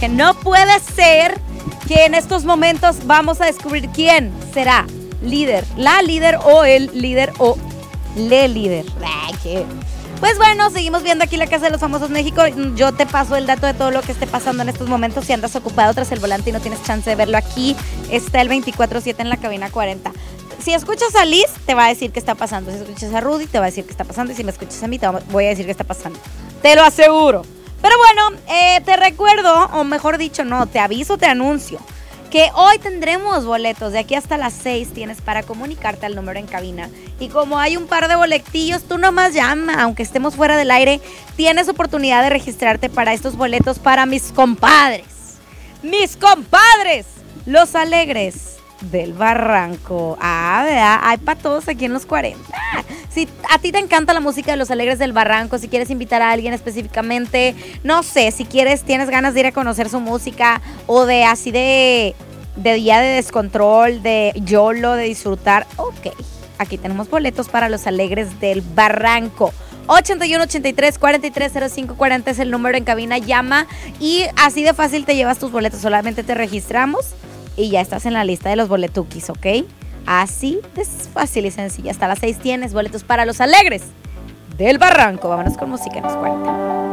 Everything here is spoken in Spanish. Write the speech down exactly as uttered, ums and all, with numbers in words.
porque no puede ser que en estos momentos vamos a descubrir quién será líder, la líder o el líder o le líder. Ay, qué... Pues bueno, seguimos viendo aquí la Casa de los Famosos México. Yo te paso el dato de todo lo que esté pasando en estos momentos. Si andas ocupado tras el volante y no tienes chance de verlo aquí, está el veinticuatro siete en la cabina cuarenta. Si escuchas a Liz, te va a decir qué está pasando. Si escuchas a Rudy, te va a decir qué está pasando. Y si me escuchas a mí, te voy a decir qué está pasando. Te lo aseguro. Pero bueno, eh, te recuerdo, o mejor dicho, no, te aviso, te anuncio, que hoy tendremos boletos. De aquí hasta las seis tienes para comunicarte al número en cabina. Y como hay un par de boletillos, tú nomás llama, aunque estemos fuera del aire, tienes oportunidad de registrarte para estos boletos para mis compadres. ¡Mis compadres! Los Alegres del Barranco. Ah, ¿verdad? Hay para todos aquí en los cuarenta. Si a ti te encanta la música de Los Alegres del Barranco, si quieres invitar a alguien específicamente, no sé, si quieres, tienes ganas de ir a conocer su música o de así de, de día de descontrol, de YOLO, de disfrutar, ok, aquí tenemos boletos para Los Alegres del Barranco. ochenta y uno, ochenta y tres, cuarenta y tres, cero cinco, cuarenta es el número en cabina, llama y así de fácil te llevas tus boletos, solamente te registramos y ya estás en la lista de los boletuquis, ¿ok? Así de fácil y sencillo. Hasta las seis tienes boletos para Los Alegres del Barranco. Vámonos con música en los cuarenta.